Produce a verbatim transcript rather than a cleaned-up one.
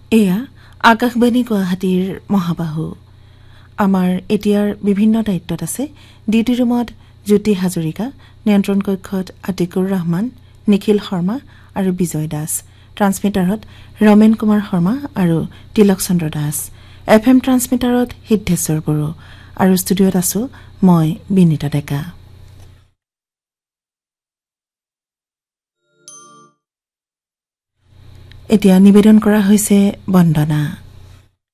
এয়া আকাশবাণী গুৱাহাটীৰ মহাবাহু। আমাৰ এতিয়াৰ বিভিন্ন দায়িত্বত আছে ডিউটি ৰুমত জ্যোতি হাজৰিকা, নিয়ন্ত্ৰণ কক্ষত আতিকুৰ ৰহমান, নিখিল শৰ্মা আৰু বিজয় দাস, ট্ৰান্সমিটাৰত ৰমেন কুমাৰ শৰ্মা আৰু তিলক চন্দ্ৰ দাস, এফ এম ট্ৰান্সমিটাৰত সিদ্ধেশ্বৰ বড়ো আৰু ষ্টুডিঅ'ত আছো মই বিনীতা ডেকা। এতিয়া নিবেদন কৰা হৈছে বন্দনা।